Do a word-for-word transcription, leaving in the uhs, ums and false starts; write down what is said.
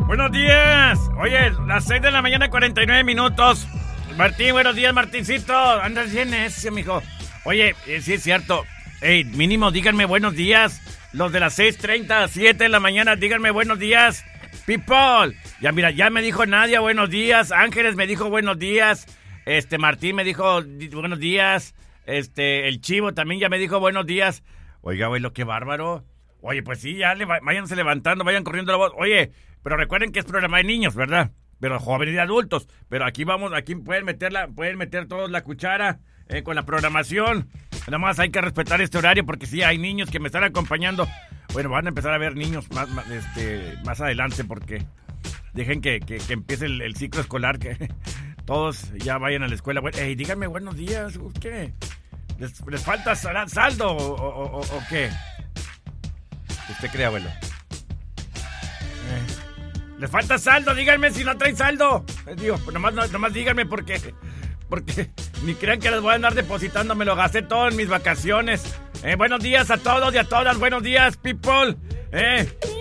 Buenos días. Oye, las seis de la mañana, cuarenta y nueve minutos. Martín, buenos días, Martincito. Andas bien ese, mijo. Oye, eh, sí es cierto. Ey, mínimo díganme buenos días. Los de las seis treinta a siete de la mañana, díganme buenos días. People. Ya mira, ya me dijo Nadia buenos días. Ángeles me dijo buenos días. Este, Martín me dijo di- buenos días. Este, el Chivo también ya me dijo buenos días. Oiga, abuelo, qué bárbaro. Oye, pues sí, ya le va- váyanse levantando, vayan corriendo la voz. Oye, pero recuerden que es programa de niños, ¿verdad? Pero jóvenes y adultos. Pero aquí vamos, aquí pueden meterla, pueden meter todos la cuchara eh, con la programación. Nada más hay que respetar este horario porque sí, hay niños que me están acompañando. Bueno, van a empezar a ver niños más, más, este, más adelante porque dejen que, que, que empiece el, el ciclo escolar, que todos ya vayan a la escuela. Bueno, hey, díganme buenos días, ¿qué? ¿Les, les falta sal- saldo o, o, o, o qué? ¿Usted cree, abuelo? Eh. Les falta saldo, díganme si no traen saldo. Eh, digo, pues nomás, no- nomás díganme porque, porque ni crean que les voy a andar depositando, me lo gasté todo en mis vacaciones. Eh, buenos días a todos y a todas, buenos días, people. Eh,